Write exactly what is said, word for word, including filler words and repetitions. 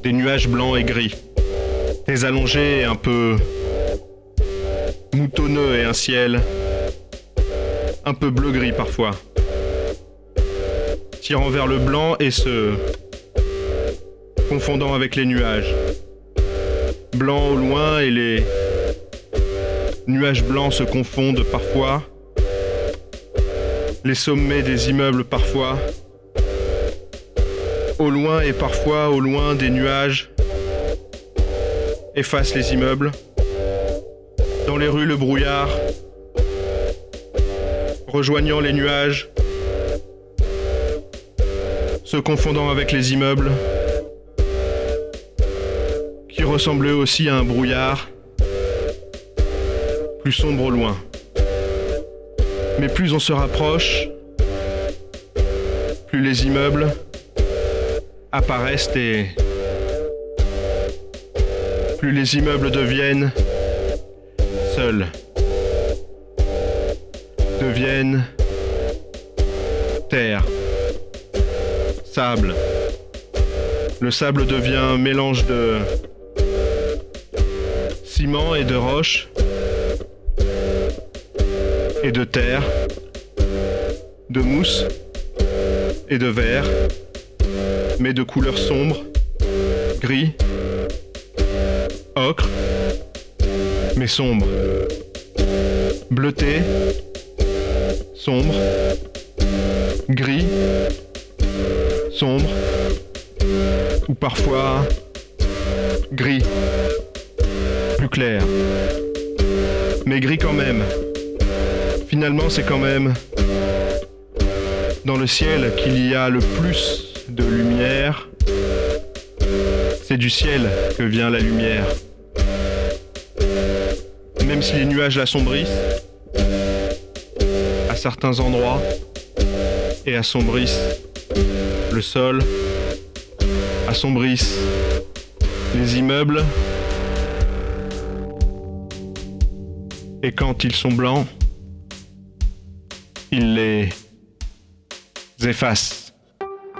des nuages blancs et gris, des allongés un peu moutonneux et un ciel un peu bleu-gris parfois, tirant vers le blanc et se confondant avec les nuages. Blanc au loin et les nuages blancs se confondent parfois. Les sommets des immeubles parfois. Au loin et parfois au loin des nuages effacent les immeubles. Dans les rues le brouillard, rejoignant les nuages, se confondant avec les immeubles, qui ressemblent eux aussi à un brouillard, plus sombre au loin. Mais plus on se rapproche, plus les immeubles apparaissent et plus les immeubles deviennent seuls, deviennent terre, sable. Le sable devient un mélange de ciment et de roche et de terre, de mousse et de verre, mais de couleurs sombres, gris, ocre, mais sombre, bleuté, sombre, gris, sombre, ou parfois gris, plus clair, mais gris quand même. Finalement, c'est quand même dans le ciel qu'il y a le plus de lumière. C'est du ciel que vient la lumière. Même si les nuages l'assombrissent à certains endroits et assombrissent le sol, assombrissent les immeubles, et quand ils sont blancs, ils les effacent.